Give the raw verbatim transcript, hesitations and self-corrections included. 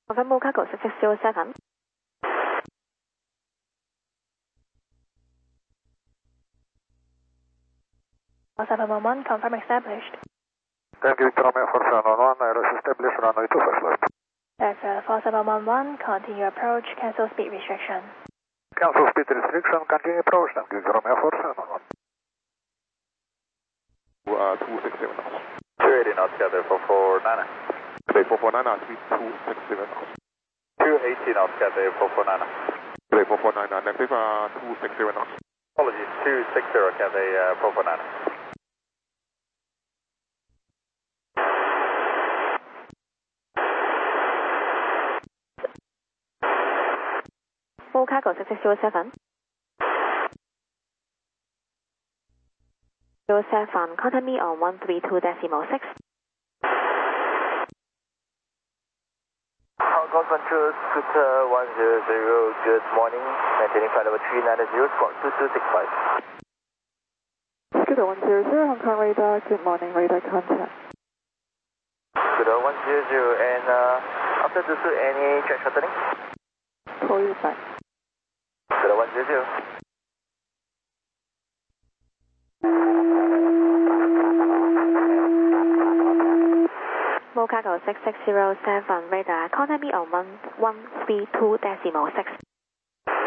Confirm Mochaco six six zero seven. four seven one one, confirm established. Thank you, Romeo four seven one one, aero established, runway two five left. Aircraft four seven one one, continue approach, cancel speed restriction. Cancel speed restriction, continue approach, thank you, Romeo four seven one one. Uh, two six seven knots. two eighty knots, gather four four nine. Play four four nine, speed two six seven knots. two eighty knots, gather four four nine. Play four four nine, negative uh, two six zero knots. Apologies, two six zero, gather uh, four four nine. Mochaco six six zero seven. zero seven, contact me on one three two decimal six. Hong Kong Control, Scooter one zero zero, good morning. Maintaining flight level three nine zero, squawk two two six five. Scooter one zero zero, Hong Kong radar, good morning, radar contact. Scooter one zero zero, and uh, after two two, any track shortening? Call you back. Scooter one zero zero. Mochaco six six zero seven, radar, contact me on one one three two decimal six.